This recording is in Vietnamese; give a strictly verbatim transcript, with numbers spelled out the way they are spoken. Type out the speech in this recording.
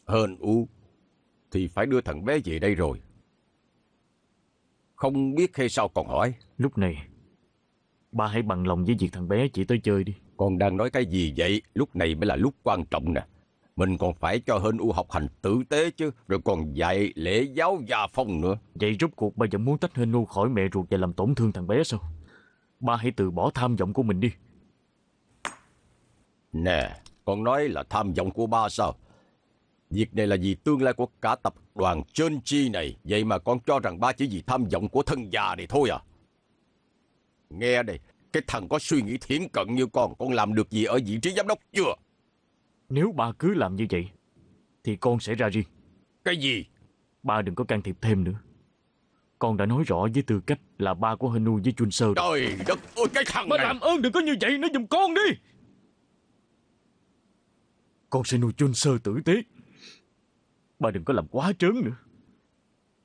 Hên U thì phải đưa thằng bé về đây rồi. Không biết hay sao còn hỏi. Lúc này ba hãy bằng lòng với việc thằng bé chỉ tới chơi đi. Con đang nói cái gì vậy? Lúc này mới là lúc quan trọng nè. Mình còn phải cho Hên U học hành tử tế chứ. Rồi còn dạy lễ giáo gia phong nữa. Vậy rốt cuộc ba vẫn muốn tách Hên U khỏi mẹ ruột và làm tổn thương thằng bé sao? Ba hãy từ bỏ tham vọng của mình đi. Nè, con nói là tham vọng của ba sao? Việc này là vì tương lai của cả tập đoàn Chân Chi này. Vậy mà con cho rằng ba chỉ vì tham vọng của thân già này thôi à? Nghe đây, cái thằng có suy nghĩ thiển cận như con, con làm được gì ở vị trí giám đốc chưa? Nếu ba cứ làm như vậy thì con sẽ ra riêng. Cái gì? Ba đừng có can thiệp thêm nữa. Con đã nói rõ với tư cách là ba của Hên U với Chun Sơ. Trời đất ơi, cái thằng Ba này! làm ơn đừng có như vậy nữa giùm con đi. Con sẽ nuôi Chun Sơ tử tế. Ba đừng có làm quá trớn nữa.